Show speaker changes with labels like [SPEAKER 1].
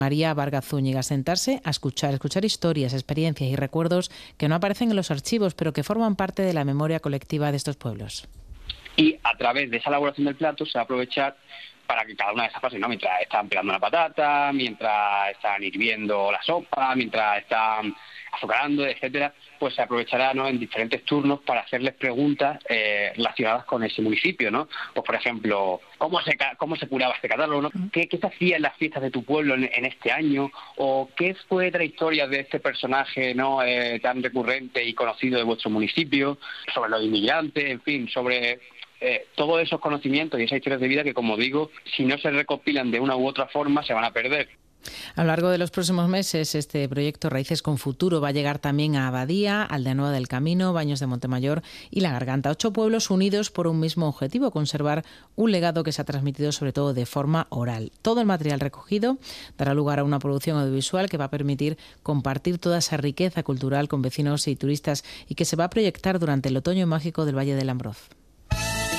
[SPEAKER 1] María Vargas Zúñiga, sentarse a escuchar historias, experiencias y recuerdos que no aparecen en los archivos, pero que forman parte de la memoria colectiva de estos pueblos.
[SPEAKER 2] Y a través de esa elaboración del plato se va a aprovechar para que cada una de esas fases, ¿no? Mientras están pelando la patata, mientras están hirviendo la sopa, mientras están azucarando, etcétera, pues se aprovechará, ¿no?, en diferentes turnos para hacerles preguntas relacionadas con ese municipio, ¿no? Pues, por ejemplo, ¿cómo se curaba este catarro, ¿no? ¿Qué se hacía en las fiestas de tu pueblo en este año? ¿O qué fue la historia de este personaje, ¿no?, tan recurrente y conocido de vuestro municipio? Sobre los inmigrantes, en fin, sobre todos esos conocimientos y esas historias de vida que, como digo, si no se recopilan de una u otra forma, se van a perder.
[SPEAKER 1] A lo largo de los próximos meses, este proyecto Raíces con Futuro va a llegar también a Abadía, Aldeanueva del Camino, Baños de Montemayor y La Garganta. 8 pueblos unidos por un mismo objetivo: conservar un legado que se ha transmitido sobre todo de forma oral. Todo el material recogido dará lugar a una producción audiovisual que va a permitir compartir toda esa riqueza cultural con vecinos y turistas y que se va a proyectar durante el otoño mágico del Valle del Ambroz.